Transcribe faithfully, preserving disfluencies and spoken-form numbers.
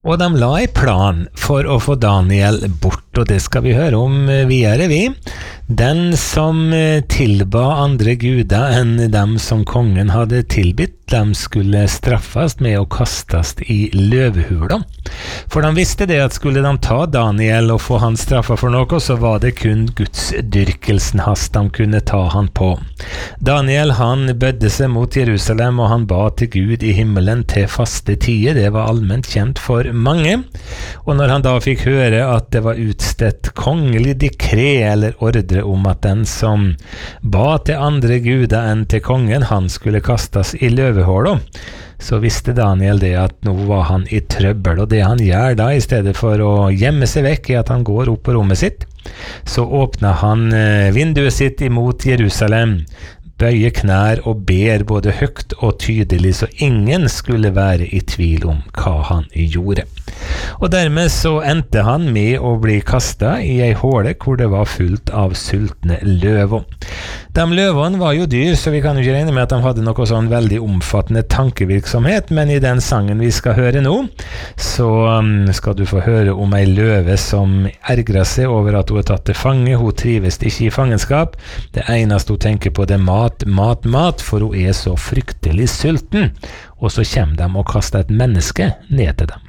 Og de la en plan for å få Daniel bort, og det skal vi høre om videre vi. Den som tilba andre guder enn dem som kongen hadde tilbitt, de skulle straffast med å kastes i løvehula. For de visste det at skulle de ta Daniel og få han straffa for noe, så var det kun gudsdyrkelsen hans de kunne ta han på. Daniel han bødde seg mot Jerusalem, og han ba til Gud i himmelen til faste tider. Det var allment kjent for mange. Og når han da fikk høre at det var utstedt kongelig dekre eller ordre om at den som ba til andre guder enn til kongen, han skulle kastes i løvehåla, så visste Daniel det at nå var han i trøbbel, og det han gjør da, i stedet for å gjemme seg vekk, er at han går opp på rommet sitt. Så åpner han vinduet sitt imot Jerusalem, bøyer knær og ber både høyt og tydelig, så ingen skulle være i tvil om hva han gjorde. Og dermed så endte han med å bli kastet i ei håle hvor det var fullt av sultne løver. De løvene var jo dyr, så vi kan jo ikke regne med at de hadde noe sånn veldig omfattende tankevirksomhet, men i den sangen vi skal høre nå, så um, skal du få høre om ei løve som ergrer seg over at hun er tatt til fange. Hun trives ikke i fangenskap. Det eneste hun tenker på det er mat, mat, mat, for hun er så fryktelig sulten. Og så kommer de og kaster et menneske ned til dem.